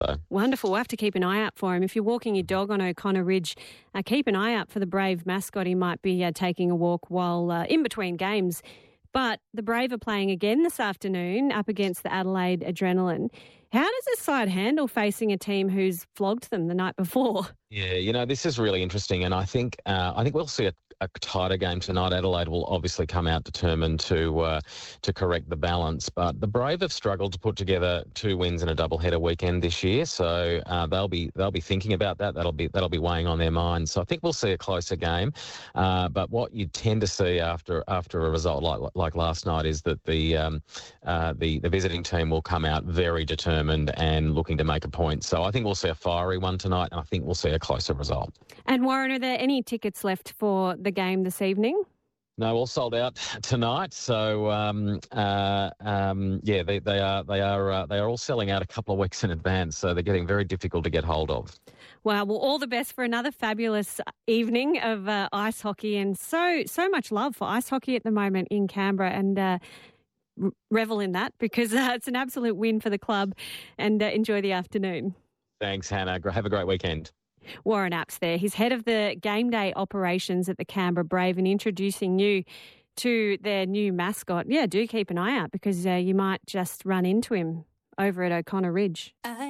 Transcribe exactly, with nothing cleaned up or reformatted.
So. Wonderful. We'll have to keep an eye out for him. If you're walking your dog on O'Connor Ridge, uh, keep an eye out for the Brave mascot. He might be uh, taking a walk while uh, in between games. But the Brave are playing again this afternoon up against the Adelaide Adrenaline. How does this side handle facing a team who's flogged them the night before? Yeah, you know, this is really interesting, and I think uh, I think we'll see a, a tighter game tonight. Adelaide will obviously come out determined to uh, to correct the balance, but the Brave have struggled to put together two wins in a doubleheader weekend this year, so uh, they'll be they'll be thinking about that. That'll be that'll be weighing on their minds. So I think we'll see a closer game. Uh, but what you tend to see after after a result like like last night is that the um, uh, the the visiting team will come out very determined and looking to make a point. So I think we'll see a fiery one tonight, and I think we'll see a closer result. And Warren, are there any tickets left for the game this evening? No, all sold out tonight. So um, uh, um, yeah, they, they are they are uh, they are all selling out a couple of weeks in advance. So they're getting very difficult to get hold of. Wow, well, all the best for another fabulous evening of uh, ice hockey, and so so much love for ice hockey at the moment in Canberra, and uh, revel in that because uh, it's an absolute win for the club. And uh, enjoy the afternoon. Thanks, Hannah. Have a great weekend. Warren Apps there. He's head of the game day operations at the Canberra Brave and introducing you to their new mascot. Yeah, do keep an eye out because uh, you might just run into him over at O'Connor Ridge. I